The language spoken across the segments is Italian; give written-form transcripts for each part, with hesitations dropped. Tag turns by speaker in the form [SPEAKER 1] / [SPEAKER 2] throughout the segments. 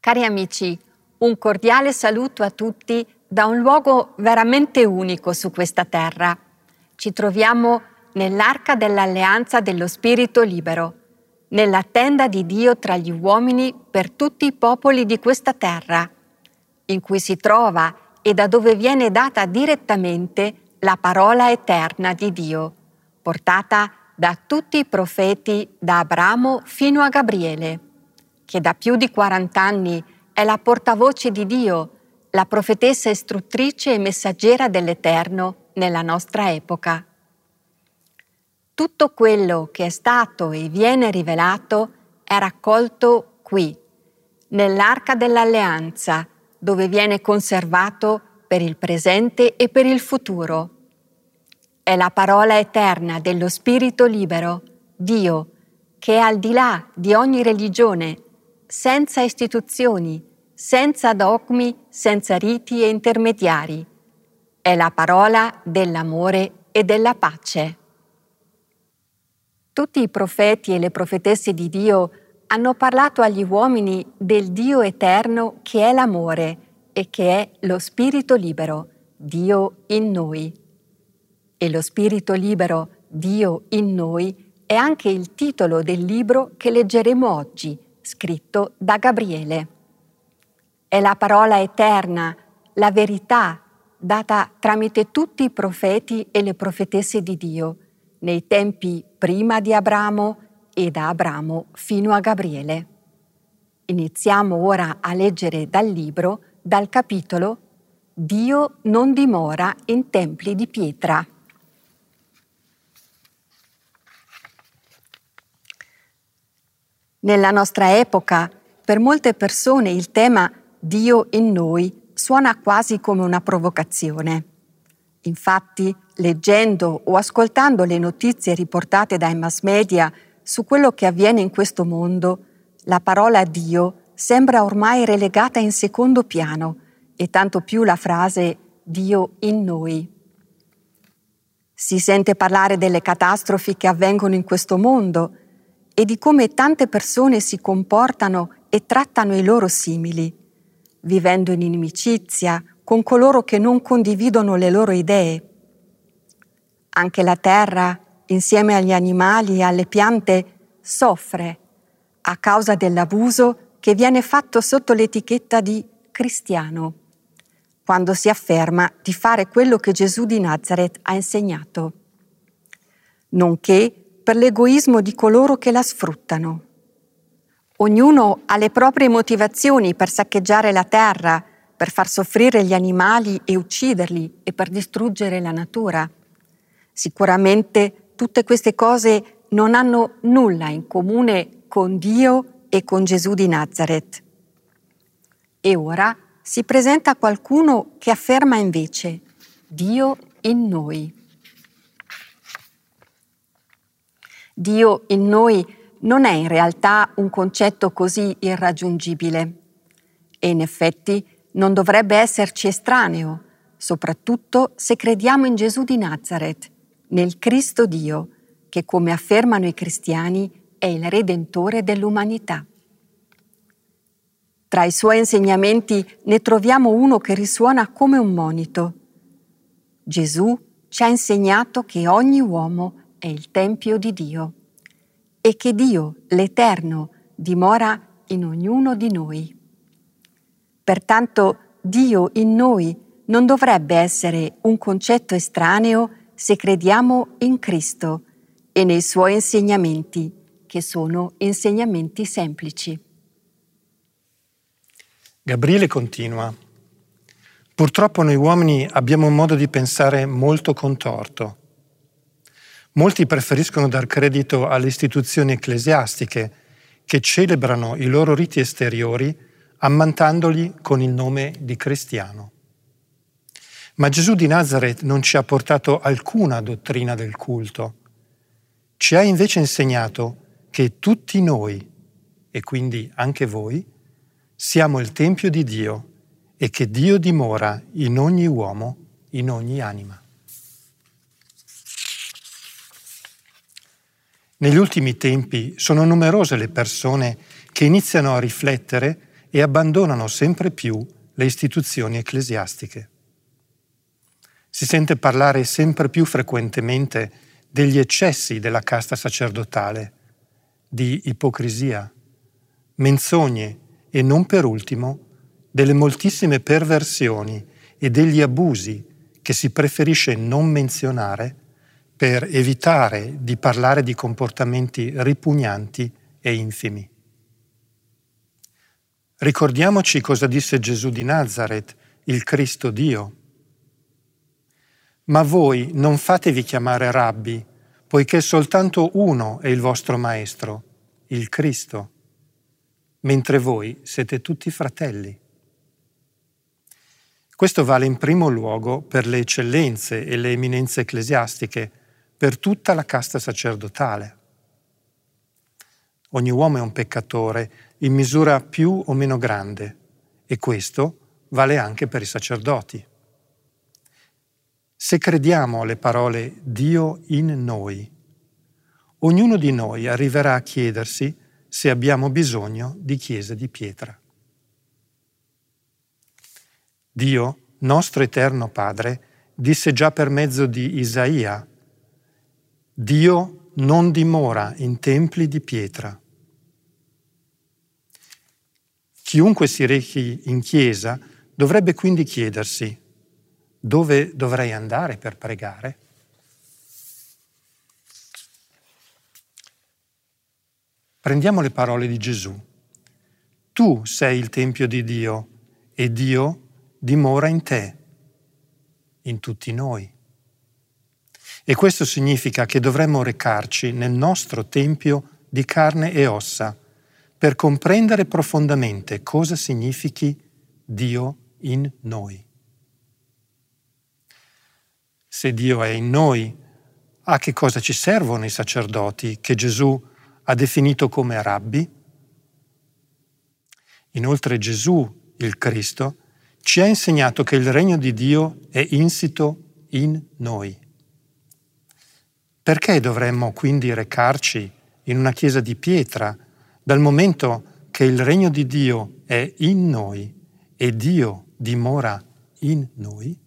[SPEAKER 1] Cari amici, un cordiale saluto a tutti da un luogo veramente unico su questa terra. Ci troviamo nell'Arca dell'Alleanza dello Spirito Libero, nella tenda di Dio tra gli uomini per tutti i popoli di questa terra, in cui si trova e da dove viene data direttamente la parola eterna di Dio, portata da tutti i profeti da Abramo fino a Gabriele, che da più di 40 anni è la portavoce di Dio, la profetessa istruttrice e messaggera dell'Eterno nella nostra epoca. Tutto quello che è stato e viene rivelato è raccolto qui, nell'Arca dell'Alleanza, dove viene conservato per il presente e per il futuro. È la parola eterna dello Spirito libero, Dio, che è al di là di ogni religione, senza istituzioni, senza dogmi, senza riti e intermediari. È la parola dell'amore e della pace. Tutti i profeti e le profetesse di Dio hanno parlato agli uomini del Dio eterno che è l'amore e che è lo Spirito libero, Dio in noi. E lo Spirito libero, Dio in noi, è anche il titolo del libro che leggeremo oggi, scritto da Gabriele. È la parola eterna, la verità, data tramite tutti i profeti e le profetesse di Dio, nei tempi prima di Abramo e da Abramo fino a Gabriele. Iniziamo ora a leggere dal libro, dal capitolo Dio non dimora in templi di pietra. Nella nostra epoca, per molte persone il tema Dio in noi suona quasi come una provocazione. Infatti, leggendo o ascoltando le notizie riportate dai mass media su quello che avviene in questo mondo, la parola Dio sembra ormai relegata in secondo piano e tanto più la frase Dio in noi. Si sente parlare delle catastrofi che avvengono in questo mondo e di come tante persone si comportano e trattano i loro simili, vivendo in inimicizia con coloro che non condividono le loro idee. Anche la terra, insieme agli animali e alle piante, soffre a causa dell'abuso che viene fatto sotto l'etichetta di cristiano, quando si afferma di fare quello che Gesù di Nazaret ha insegnato, nonché per l'egoismo di coloro che la sfruttano. Ognuno ha le proprie motivazioni per saccheggiare la terra, per far soffrire gli animali e ucciderli e per distruggere la natura. Sicuramente tutte queste cose non hanno nulla in comune con Dio e con Gesù di Nazaret. E ora si presenta qualcuno che afferma invece Dio in noi. Dio in noi non è in realtà un concetto così irraggiungibile e in effetti non dovrebbe esserci estraneo, soprattutto se crediamo in Gesù di Nazaret, nel Cristo Dio, che come affermano i cristiani è il Redentore dell'umanità. Tra i suoi insegnamenti ne troviamo uno che risuona come un monito. Gesù ci ha insegnato che ogni uomo è il Tempio di Dio e che Dio, l'Eterno, dimora in ognuno di noi. Pertanto Dio in noi non dovrebbe essere un concetto estraneo se crediamo in Cristo e nei Suoi insegnamenti, che sono insegnamenti semplici.
[SPEAKER 2] Gabriele continua. Purtroppo noi uomini abbiamo un modo di pensare molto contorto. Molti preferiscono dar credito alle istituzioni ecclesiastiche che celebrano i loro riti esteriori ammantandoli con il nome di cristiano. Ma Gesù di Nazaret non ci ha portato alcuna dottrina del culto. Ci ha invece insegnato che tutti noi, e quindi anche voi, siamo il Tempio di Dio e che Dio dimora in ogni uomo, in ogni anima. Negli ultimi tempi sono numerose le persone che iniziano a riflettere e abbandonano sempre più le istituzioni ecclesiastiche. Si sente parlare sempre più frequentemente degli eccessi della casta sacerdotale, di ipocrisia, menzogne e non per ultimo delle moltissime perversioni e degli abusi che si preferisce non menzionare per evitare di parlare di comportamenti ripugnanti e infimi. Ricordiamoci cosa disse Gesù di Nazaret, il Cristo Dio. Ma voi non fatevi chiamare rabbi, poiché soltanto uno è il vostro maestro, il Cristo, mentre voi siete tutti fratelli. Questo vale in primo luogo per le eccellenze e le eminenze ecclesiastiche, per tutta la casta sacerdotale. Ogni uomo è un peccatore in misura più o meno grande, e questo vale anche per i sacerdoti. Se crediamo alle parole Dio in noi, ognuno di noi arriverà a chiedersi se abbiamo bisogno di chiese di pietra. Dio, nostro eterno Padre, disse già per mezzo di Isaia: Dio non dimora in templi di pietra. Chiunque si rechi in chiesa dovrebbe quindi chiedersi: dove dovrei andare per pregare? Prendiamo le parole di Gesù. Tu sei il Tempio di Dio e Dio dimora in te, in tutti noi. E questo significa che dovremmo recarci nel nostro Tempio di carne e ossa per comprendere profondamente cosa significhi Dio in noi. Se Dio è in noi, a che cosa ci servono i sacerdoti che Gesù ha definito come rabbi? Inoltre Gesù, il Cristo, ci ha insegnato che il regno di Dio è insito in noi. Perché dovremmo quindi recarci in una chiesa di pietra, dal momento che il regno di Dio è in noi e Dio dimora in noi?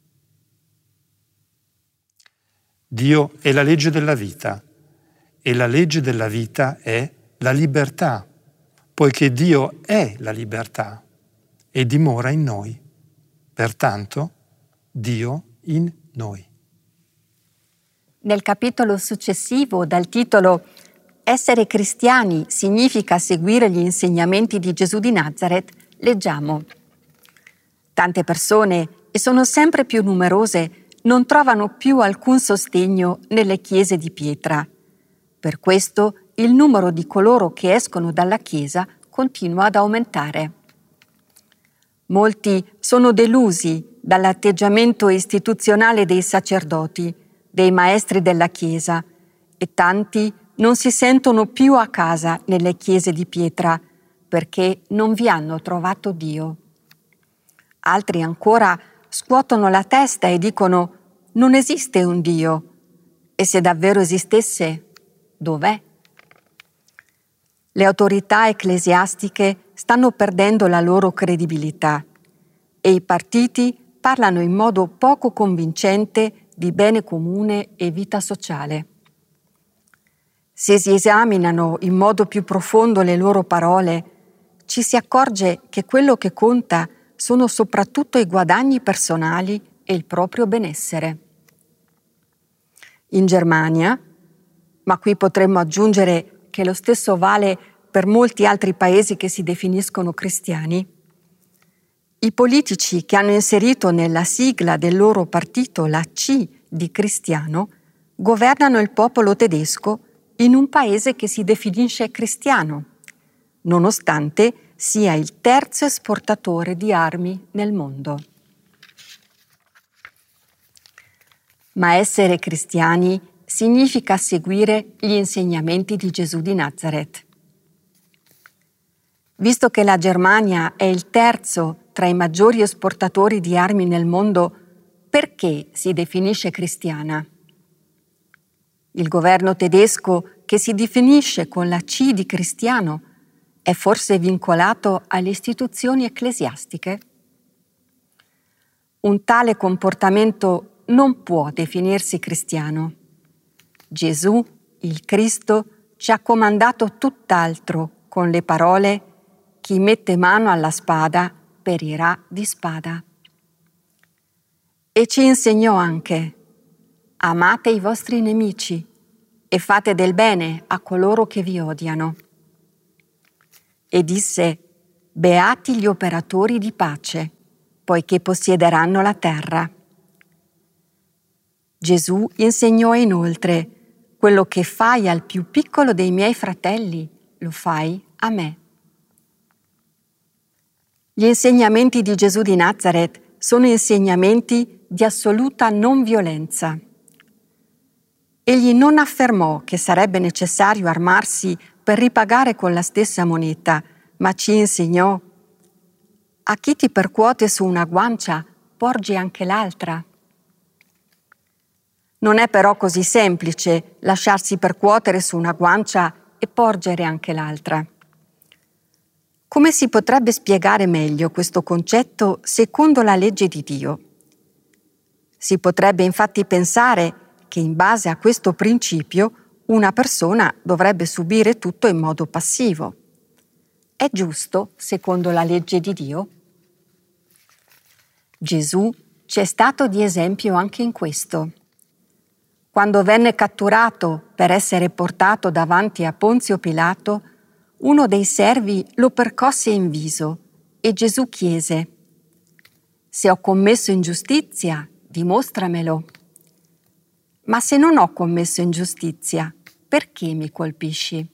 [SPEAKER 2] Dio è la legge della vita e la legge della vita è la libertà, poiché Dio è la libertà e dimora in noi. Pertanto, Dio in noi.
[SPEAKER 1] Nel capitolo successivo, dal titolo Essere cristiani significa seguire gli insegnamenti di Gesù di Nazaret, leggiamo: Tante persone, e sono sempre più numerose, non trovano più alcun sostegno nelle chiese di pietra. Per questo il numero di coloro che escono dalla Chiesa continua ad aumentare. Molti sono delusi dall'atteggiamento istituzionale dei sacerdoti, dei maestri della Chiesa, e tanti non si sentono più a casa nelle chiese di pietra perché non vi hanno trovato Dio. Altri ancora scuotono la testa e dicono: non esiste un Dio, e se davvero esistesse, dov'è? Le autorità ecclesiastiche stanno perdendo la loro credibilità e i partiti parlano in modo poco convincente di bene comune e vita sociale. Se si esaminano in modo più profondo le loro parole, ci si accorge che quello che conta sono soprattutto i guadagni personali e il proprio benessere. In Germania, ma qui potremmo aggiungere che lo stesso vale per molti altri paesi che si definiscono cristiani, i politici che hanno inserito nella sigla del loro partito la C di cristiano governano il popolo tedesco in un paese che si definisce cristiano, nonostante sia il terzo esportatore di armi nel mondo. Ma essere cristiani significa seguire gli insegnamenti di Gesù di Nazaret. Visto che la Germania è il terzo tra i maggiori esportatori di armi nel mondo, perché si definisce cristiana? Il governo tedesco, che si definisce con la C di cristiano, È forse vincolato alle istituzioni ecclesiastiche? Un tale comportamento non può definirsi cristiano. Gesù, il Cristo, ci ha comandato tutt'altro con le parole: chi mette mano alla spada perirà di spada. E ci insegnò anche: amate i vostri nemici e fate del bene a coloro che vi odiano. E disse: beati gli operatori di pace, poiché possiederanno la terra. Gesù insegnò inoltre: quello che fai al più piccolo dei miei fratelli, lo fai a me. Gli insegnamenti di Gesù di Nazaret sono insegnamenti di assoluta non violenza. Egli non affermò che sarebbe necessario armarsi per ripagare con la stessa moneta, ma ci insegnò: a chi ti percuote su una guancia, porgi anche l'altra. Non è però così semplice lasciarsi percuotere su una guancia e porgere anche l'altra. Come si potrebbe spiegare meglio questo concetto secondo la legge di Dio? Si potrebbe infatti pensare che in base a questo principio una persona dovrebbe subire tutto in modo passivo. È giusto secondo la legge di Dio? Gesù ci è stato di esempio anche in questo. Quando venne catturato per essere portato davanti a Ponzio Pilato, uno dei servi lo percosse in viso e Gesù chiese: se ho commesso ingiustizia, dimostramelo. Ma se non ho commesso ingiustizia, perché mi colpisci?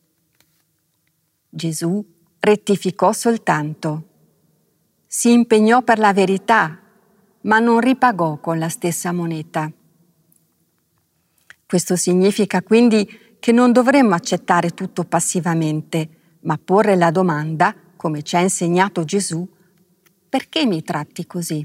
[SPEAKER 1] Gesù rettificò soltanto. Si impegnò per la verità, ma non ripagò con la stessa moneta. Questo significa quindi che non dovremmo accettare tutto passivamente, ma porre la domanda, come ci ha insegnato Gesù: perché mi tratti così?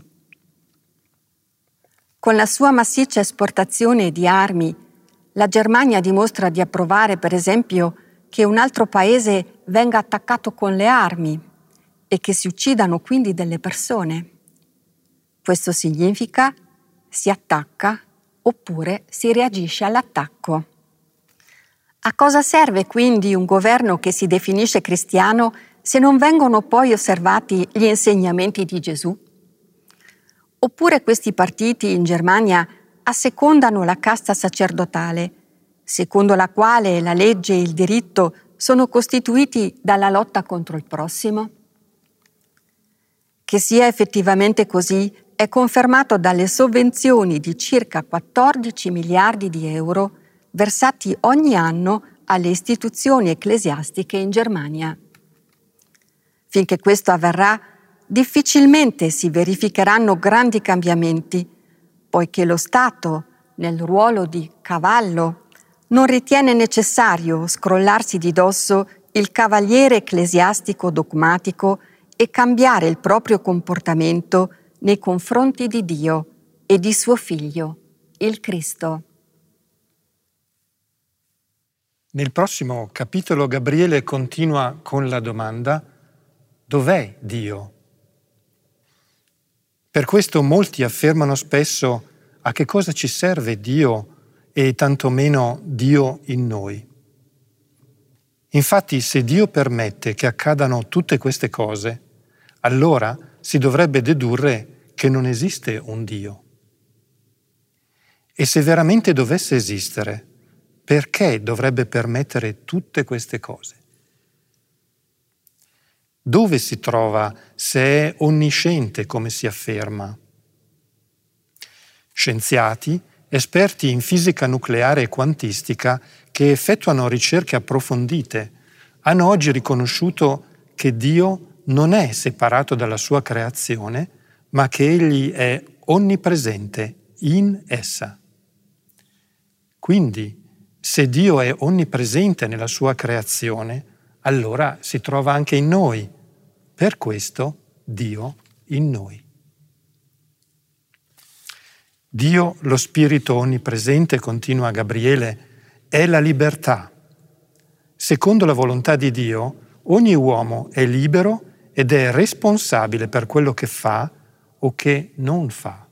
[SPEAKER 1] Con la sua massiccia esportazione di armi, la Germania dimostra di approvare, per esempio, che un altro paese venga attaccato con le armi e che si uccidano quindi delle persone. Questo significa: si attacca oppure si reagisce all'attacco. A cosa serve quindi un governo che si definisce cristiano se non vengono poi osservati gli insegnamenti di Gesù? Oppure questi partiti in Germania assecondano la casta sacerdotale, secondo la quale la legge e il diritto sono costituiti dalla lotta contro il prossimo? Che sia effettivamente così è confermato dalle sovvenzioni di circa 14 miliardi di euro versati ogni anno alle istituzioni ecclesiastiche in Germania. Finché questo avverrà, difficilmente si verificheranno grandi cambiamenti, poiché lo Stato, nel ruolo di cavallo, non ritiene necessario scrollarsi di dosso il cavaliere ecclesiastico dogmatico e cambiare il proprio comportamento nei confronti di Dio e di suo Figlio, il Cristo.
[SPEAKER 2] Nel prossimo capitolo Gabriele continua con la domanda: dov'è Dio? Per questo molti affermano spesso: a che cosa ci serve Dio e tantomeno Dio in noi? Infatti, se Dio permette che accadano tutte queste cose, allora si dovrebbe dedurre che non esiste un Dio. E se veramente dovesse esistere, perché dovrebbe permettere tutte queste cose? Dove si trova se è onnisciente come si afferma? Scienziati, esperti in fisica nucleare e quantistica che effettuano ricerche approfondite, hanno oggi riconosciuto che Dio non è separato dalla sua creazione, ma che Egli è onnipresente in essa. Quindi, se Dio è onnipresente nella sua creazione, allora si trova anche in noi. Per questo Dio in noi. Dio, lo Spirito onnipresente, continua Gabriele, è la libertà. Secondo la volontà di Dio, ogni uomo è libero ed è responsabile per quello che fa o che non fa.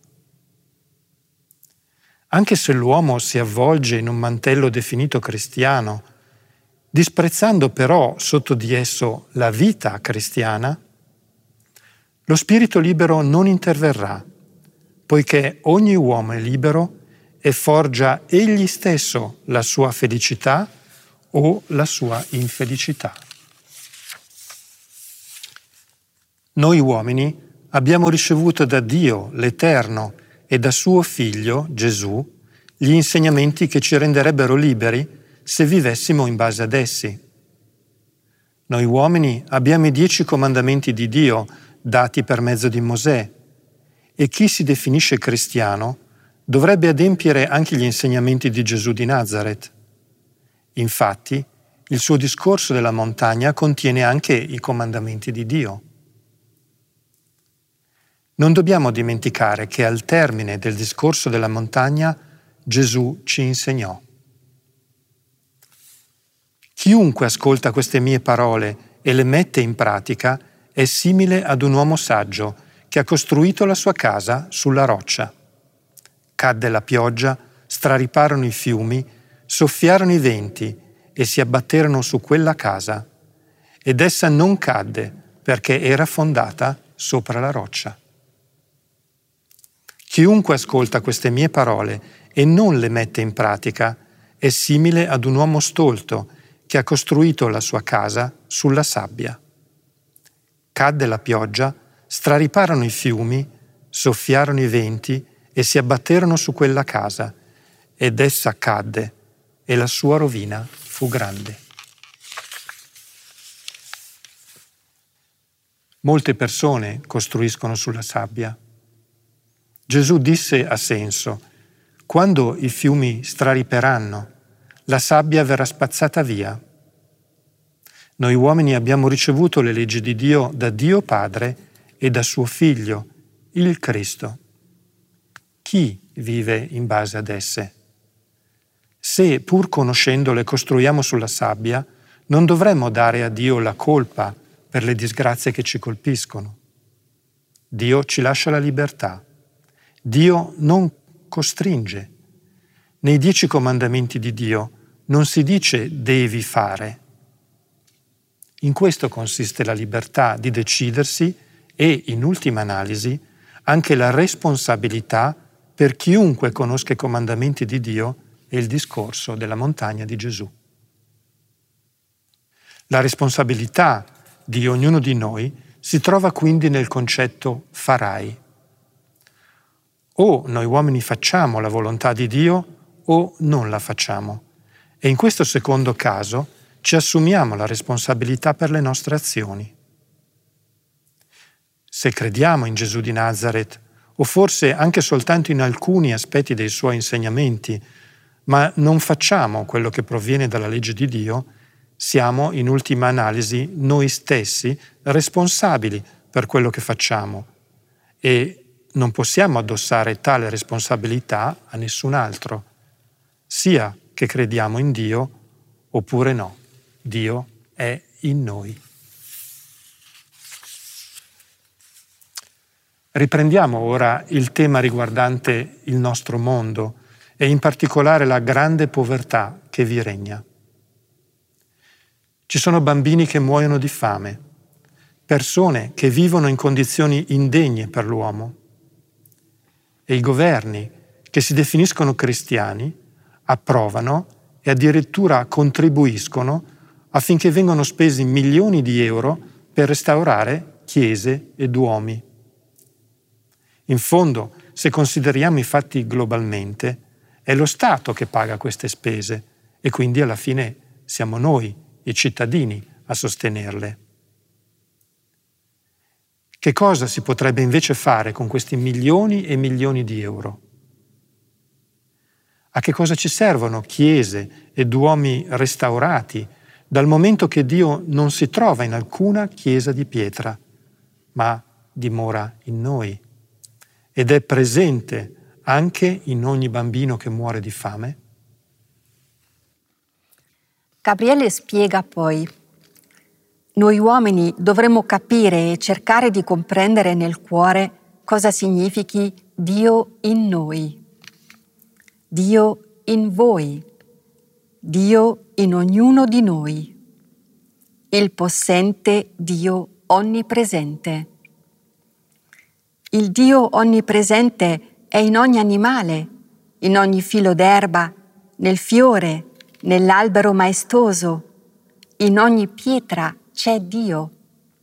[SPEAKER 2] Anche se l'uomo si avvolge in un mantello definito cristiano, disprezzando però sotto di esso la vita cristiana, lo spirito libero non interverrà, poiché ogni uomo è libero e forgia egli stesso la sua felicità o la sua infelicità. Noi uomini abbiamo ricevuto da Dio l'Eterno e da suo Figlio, Gesù, gli insegnamenti che ci renderebbero liberi se vivessimo in base ad essi. Noi uomini abbiamo i 10 comandamenti di Dio dati per mezzo di Mosè e chi si definisce cristiano dovrebbe adempiere anche gli insegnamenti di Gesù di Nazaret. Infatti, il suo discorso della montagna contiene anche i comandamenti di Dio. Non dobbiamo dimenticare che al termine del discorso della montagna Gesù ci insegnò: chiunque ascolta queste mie parole e le mette in pratica è simile ad un uomo saggio che ha costruito la sua casa sulla roccia. Cadde la pioggia, strariparono i fiumi, soffiarono i venti e si abbatterono su quella casa, ed essa non cadde perché era fondata sopra la roccia. Chiunque ascolta queste mie parole e non le mette in pratica è simile ad un uomo stolto che ha costruito la sua casa sulla sabbia. Cadde la pioggia, strariparono i fiumi, soffiarono i venti e si abbatterono su quella casa, ed essa cadde e la sua rovina fu grande. Molte persone costruiscono sulla sabbia. Gesù disse a senso: quando i fiumi strariperanno, la sabbia verrà spazzata via. Noi uomini abbiamo ricevuto le leggi di Dio da Dio Padre e da suo Figlio, il Cristo. Chi vive in base ad esse? Se, pur conoscendole, costruiamo sulla sabbia, non dovremmo dare a Dio la colpa per le disgrazie che ci colpiscono. Dio ci lascia la libertà. Dio non costringe. Nei 10 comandamenti di Dio non si dice devi fare. In questo consiste la libertà di decidersi e, in ultima analisi, anche la responsabilità per chiunque conosca i comandamenti di Dio e il discorso della montagna di Gesù. La responsabilità di ognuno di noi si trova quindi nel concetto farai. O noi uomini facciamo la volontà di Dio o non la facciamo. E in questo secondo caso ci assumiamo la responsabilità per le nostre azioni. Se crediamo in Gesù di Nazaret, o forse anche soltanto in alcuni aspetti dei suoi insegnamenti, ma non facciamo quello che proviene dalla legge di Dio, siamo in ultima analisi noi stessi responsabili per quello che facciamo e non possiamo addossare tale responsabilità a nessun altro, sia che crediamo in Dio oppure no. Dio è in noi. Riprendiamo ora il tema riguardante il nostro mondo e in particolare la grande povertà che vi regna. Ci sono bambini che muoiono di fame, persone che vivono in condizioni indegne per l'uomo e i governi che si definiscono cristiani approvano e addirittura contribuiscono affinché vengano spesi milioni di euro per restaurare chiese e duomi. In fondo, se consideriamo i fatti globalmente, è lo Stato che paga queste spese e quindi alla fine siamo noi, i cittadini, a sostenerle. Che cosa si potrebbe invece fare con questi milioni e milioni di euro? A che cosa ci servono chiese e duomi restaurati, dal momento che Dio non si trova in alcuna chiesa di pietra, ma dimora in noi ed è presente anche in ogni bambino che muore di fame?
[SPEAKER 1] Gabriele spiega poi: Noi uomini dovremmo capire e cercare di comprendere nel cuore cosa significhi Dio in noi, Dio in voi, Dio in ognuno di noi, il possente Dio onnipresente. Il Dio onnipresente è in ogni animale, in ogni filo d'erba, nel fiore, nell'albero maestoso, in ogni pietra c'è Dio.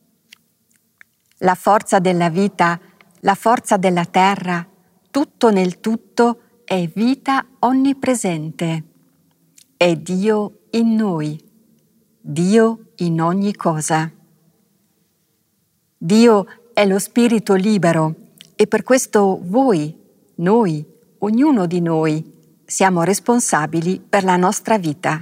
[SPEAKER 1] La forza della vita, la forza della terra, tutto nel tutto è vita onnipresente. È Dio in noi, Dio in ogni cosa. Dio è lo spirito libero e per questo voi, noi, ognuno di noi, siamo responsabili per la nostra vita.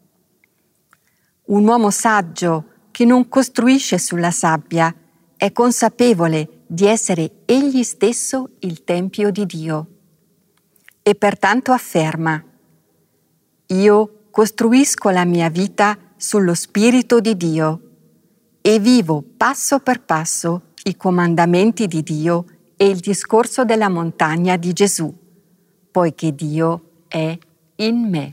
[SPEAKER 1] Un uomo saggio che non costruisce sulla sabbia è consapevole di essere egli stesso il tempio di Dio e pertanto afferma: io costruisco la mia vita sullo Spirito di Dio e vivo passo per passo i comandamenti di Dio e il discorso della montagna di Gesù, poiché Dio è in me.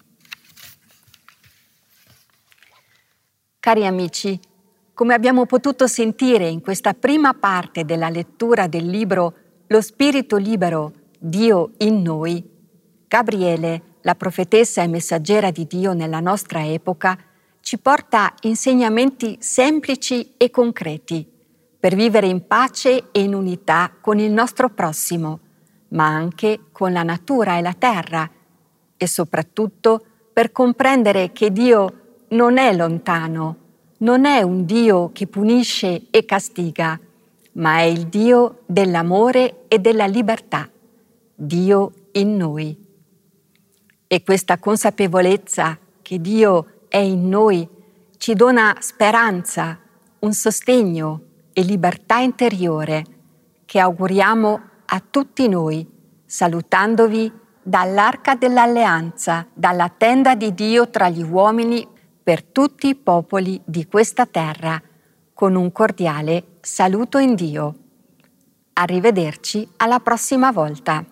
[SPEAKER 1] Cari amici, come abbiamo potuto sentire in questa prima parte della lettura del libro Lo Spirito Libero, Dio in noi, Gabriele, la profetessa e messaggera di Dio nella nostra epoca, ci porta insegnamenti semplici e concreti per vivere in pace e in unità con il nostro prossimo, ma anche con la natura e la terra, e soprattutto per comprendere che Dio non è lontano, non è un Dio che punisce e castiga, ma è il Dio dell'amore e della libertà, Dio in noi. E questa consapevolezza che Dio è in noi ci dona speranza, un sostegno e libertà interiore che auguriamo a tutti noi, salutandovi dall'Arca dell'Alleanza, dalla tenda di Dio tra gli uomini per tutti i popoli di questa terra, con un cordiale saluto in Dio. Arrivederci alla prossima volta.